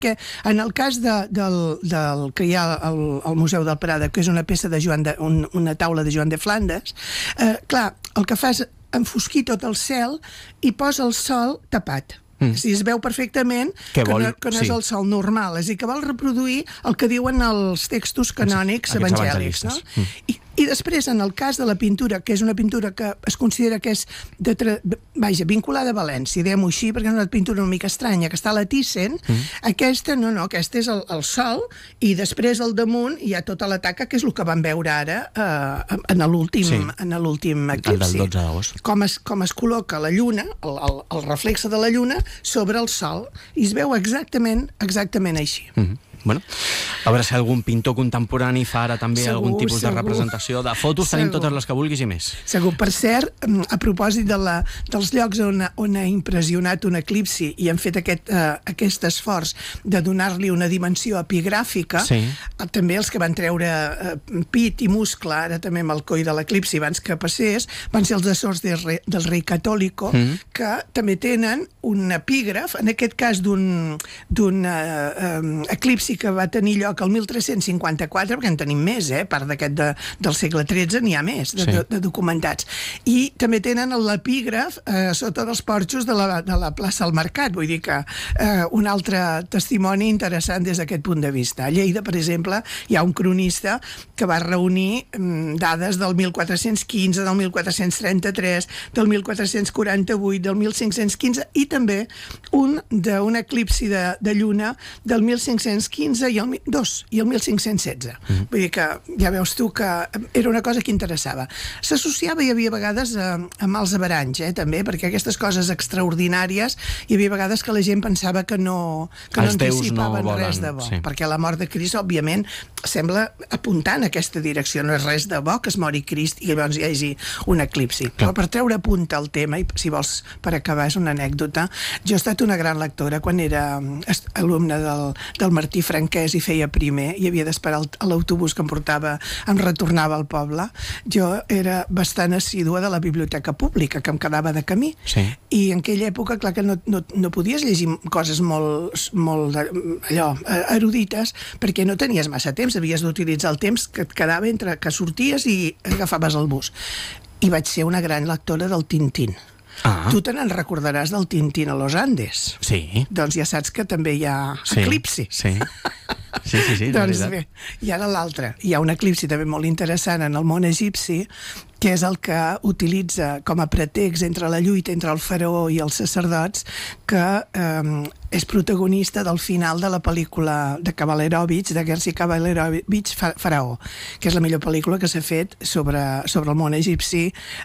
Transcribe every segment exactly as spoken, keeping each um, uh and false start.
perquè en el cas de, del, del que hi ha al, al Museu del Prada, que és una peça de Joan de, un, una taula de Joan de Flandes, eh, clar, el que fa és enfosquir tot el cel i posa el sol tapat. Mm. Si es veu perfectament que, vol, que no, que no sí. és el sol normal, és a dir, que vol reproduir el que diuen els textos canònics evangèlics, no? Mm. I, I després, en el cas de la pintura, que és una pintura que es considera que és de tra... vaja, vinculada a València, diguem-ho així, perquè és una pintura una mica estranya, que està a la Thyssen, mm. aquesta no, no, aquesta és el, el sol, i després al damunt hi ha tota la taca, que és el que vam veure ara eh, en l'últim sí. en l'últim eclipsi. El del dotze d'agost. Com es, com es col·loca la lluna, el, el, el reflexe de la lluna, sobre el sol, i es veu exactament, exactament així. Mm-hmm. Bueno, a veure si algun pintor contemporani fa ara també segur, algun tipus segur. de representació de fotos, segur. Tenim totes les que vulguis i més. Segur. Per cert, a propòsit de la, dels llocs on, on ha impressionat un eclipsi i han fet aquest, uh, aquest esforç de donar-li una dimensió epigràfica, sí. també els que van treure uh, pit i muscle, ara també amb el coll de l'eclipsi abans que passés, van ser els assors del rei, del rei Catòlico, mm. que també tenen un epígraf, en aquest cas d'un d'un uh, um, eclipsi que va tenir lloc el mil tres-cents cinquanta-quatre, perquè en tenim més, eh? A part d'aquest de, del segle tretze n'hi ha més de, sí. de, de documentats. I també tenen l'epígraf eh, sota dels porxos de la, de la plaça del Mercat, vull dir que eh, un altre testimoni interessant des d'aquest punt de vista. A Lleida, per exemple, hi ha un cronista que va reunir mm, dades del mil quatre-cents quinze, del mil quatre-cents trenta-tres, del mil quatre-cents quaranta-vuit, del mil cinc-cents quinze i també un d'un eclipsi de, de lluna del mil cinc-cents quinze i el dos i el mil cinc-cents setze. Mm-hmm. Vull dir que ja veus tu que era una cosa que interessava. S'associava, hi havia vegades a, a mals averanys, eh, també, perquè aquestes coses extraordinàries hi havia vegades que la gent pensava que no, que no anticipaven no volen, res de bo, sí. perquè la mort de Crist, òbviament, sembla apuntar en aquesta direcció, no és res de bo que es mori Crist i llavors hi hagi un eclipsi. Clar. Però per treure punt al tema, i si vols per acabar és una anècdota, jo he estat una gran lectora quan era alumne del, del Martí Franquès i feia primer, i havia d'esperar l'autobús que em portava, em retornava al poble. Jo era bastant assídua de la biblioteca pública, que em quedava de camí. Sí. I en aquella època, clar que no, no, no podies llegir coses molt, molt allò, erudites, perquè no tenies massa temps, havies d'utilitzar el temps que et quedava entre que sorties i agafaves el bus. I vaig ser una gran lectora del Tintín. Ah. Tu te n'en recordaràs del Tintín a los Andes. Sí. Doncs ja saps que també hi ha sí. eclipsi. Sí. Sí, sí, sí. Doncs bé, i ara l'altre. Hi ha un eclipsi també molt interessant en el món egipci, que és el que utilitza com a pretext entre la lluita entre el faraó i els sacerdots, que eh, és protagonista del final de la pel·lícula de Kavallerovich, de Jerzy Kavallerovich, Faraó, que és la millor pel·lícula que s'ha fet sobre, sobre el món egipci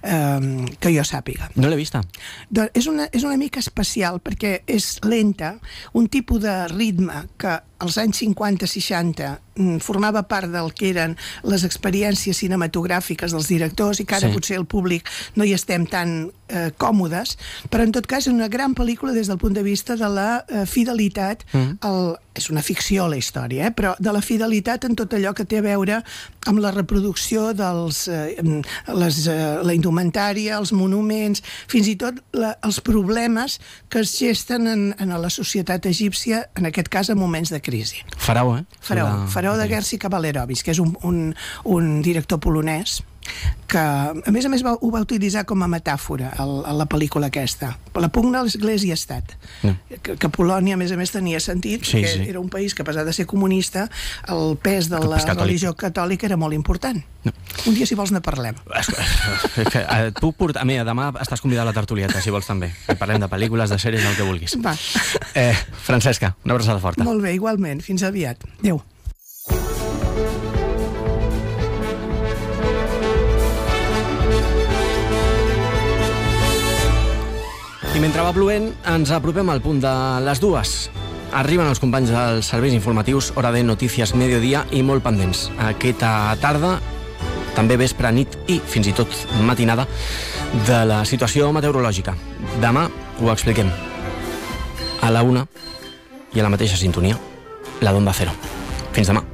eh, que jo sàpiga. No l'he vista. Doncs és una, és una mica especial perquè és lenta, un tipus de ritme que als anys cinquanta seixanta formava part del que eren les experiències cinematogràfiques dels directors i que ara sí. potser el públic no hi estem tan eh, còmodes, però en tot cas és una gran pel·lícula des del punt de vista de la eh, fidelitat, mm. el, és una ficció la història, eh, però de la fidelitat en tot allò que té a veure amb la reproducció dels eh, les, eh, la indumentària, els monuments, fins i tot la, els problemes que es gesten en, en la societat egípcia, en aquest cas en moments de crisi. Faraó, eh? Faraó, la... Faraó de Jerzy Kavallerovich, que és un, un, un director polonès que, a més a més, va, ho va utilitzar com a metàfora a, a la pel·lícula aquesta. La pugna a l'Església i Estat. No. Que, que Polònia, a més a més, tenia sentit, sí, que sí. era un país que, a pesar de ser comunista, el pes de la religió catòlica era molt important. No. Un dia, si vols, ne parlem. Et puc portar... A mi, demà estàs convidada a la tertulieta, si vols, també. Parlem de pel·lícules, de sèries, del que vulguis. Va. Eh, Francesca, una abraçada forta. Molt bé, igualment. Fins aviat. Adéu. I mentre va plovent, ens apropem al punt de les dues. Arriben els companys dels serveis informatius, hora de notícies, mediodía i molt pendents. Aquesta tarda, també vespre, nit i fins i tot matinada, de la situació meteorològica. Demà ho expliquem. A la una i a la mateixa sintonia, la d'Onda Cero. Fins demà.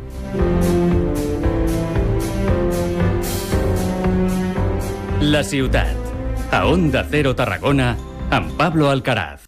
La ciutat. A Onda Cero Tarragona, amb Pablo Alcaraz.